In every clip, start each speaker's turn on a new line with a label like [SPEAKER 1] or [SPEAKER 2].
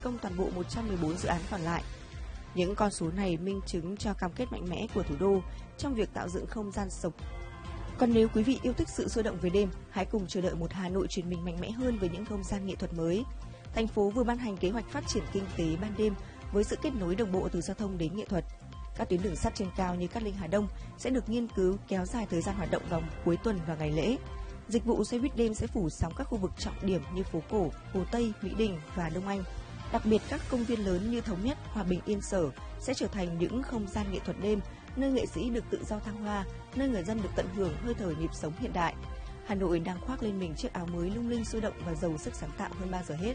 [SPEAKER 1] công toàn bộ 114 dự án còn lại. Những con số này minh chứng cho cam kết mạnh mẽ của thủ đô trong việc tạo dựng không gian sống. Còn nếu quý vị yêu thích sự sôi động về đêm, hãy cùng chờ đợi một Hà Nội chuyển mình mạnh mẽ hơn với những không gian nghệ thuật mới. Thành phố vừa ban hành kế hoạch phát triển kinh tế ban đêm với sự kết nối đồng bộ từ giao thông đến nghệ thuật. Các tuyến đường sắt trên cao như Cát Linh, Hà Đông sẽ được nghiên cứu kéo dài thời gian hoạt động vào cuối tuần và ngày lễ. Dịch vụ xe buýt đêm sẽ phủ sóng các khu vực trọng điểm như phố cổ, Hồ Tây, Mỹ Đình và Đông Anh. Đặc biệt các công viên lớn như Thống Nhất, Hòa Bình, Yên Sở sẽ trở thành những không gian nghệ thuật đêm, nơi nghệ sĩ được tự do thăng hoa, nơi người dân được tận hưởng hơi thở nhịp sống hiện đại. Hà Nội đang khoác lên mình chiếc áo mới lung linh sôi động và giàu sức sáng tạo hơn bao giờ hết.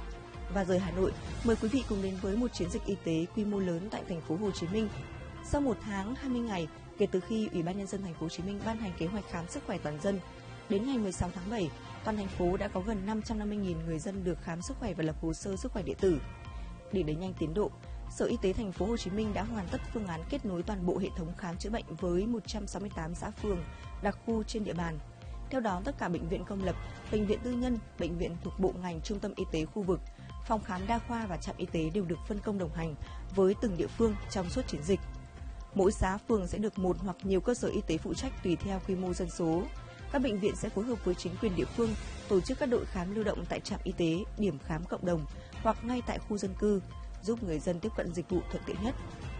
[SPEAKER 1] Và rời Hà Nội, mời quý vị cùng đến với một chiến dịch y tế quy mô lớn tại thành phố Hồ Chí Minh. Sau 1 tháng 20 ngày kể từ khi Ủy ban nhân dân thành phố Hồ Chí Minh ban hành kế hoạch khám sức khỏe toàn dân, đến ngày 16 tháng 7, toàn thành phố đã có gần 550.000 người dân được khám sức khỏe và lập hồ sơ sức khỏe điện tử. Để đẩy nhanh tiến độ, Sở Y tế thành phố Hồ Chí Minh đã hoàn tất phương án kết nối toàn bộ hệ thống khám chữa bệnh với 168 xã phường, đặc khu trên địa bàn. Theo đó, tất cả bệnh viện công lập, bệnh viện tư nhân, bệnh viện thuộc bộ ngành, trung tâm y tế khu vực, phòng khám đa khoa và trạm y tế đều được phân công đồng hành với từng địa phương trong suốt chiến dịch. Mỗi xã phường sẽ được một hoặc nhiều cơ sở y tế phụ trách tùy theo quy mô dân số. Các bệnh viện sẽ phối hợp với chính quyền địa phương tổ chức các đội khám lưu động tại trạm y tế, điểm khám cộng đồng hoặc ngay tại khu dân cư, giúp người dân tiếp cận dịch vụ thuận tiện nhất.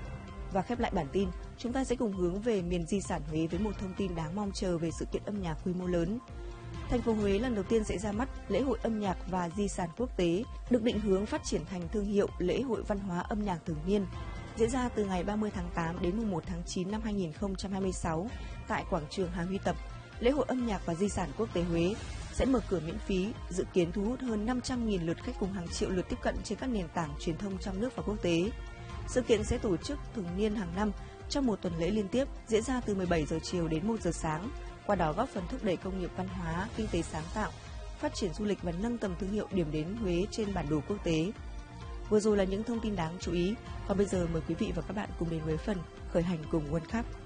[SPEAKER 1] Và khép lại bản tin, chúng ta sẽ cùng hướng về miền di sản Huế với một thông tin đáng mong chờ về sự kiện âm nhạc quy mô lớn. Thành phố Huế lần đầu tiên sẽ ra mắt lễ hội âm nhạc và di sản quốc tế, được định hướng phát triển thành thương hiệu lễ hội văn hóa âm nhạc thường niên, diễn ra từ ngày 30 tháng 8 đến mùng 1 tháng 9 năm 2026 tại quảng trường Hà Huy Tập. Lễ hội âm nhạc và di sản quốc tế Huế sẽ mở cửa miễn phí, dự kiến thu hút hơn 500.000 lượt khách cùng hàng triệu lượt tiếp cận trên các nền tảng truyền thông trong nước và quốc tế. Sự kiện sẽ tổ chức thường niên hàng năm trong một tuần lễ liên tiếp, diễn ra từ 17 giờ chiều đến 1 giờ sáng, qua đó góp phần thúc đẩy công nghiệp văn hóa, kinh tế sáng tạo, phát triển du lịch và nâng tầm thương hiệu điểm đến Huế trên bản đồ quốc tế. Vừa rồi là những thông tin đáng chú ý, còn bây giờ mời quý vị và các bạn cùng đến với phần khởi hành cùng World Cup.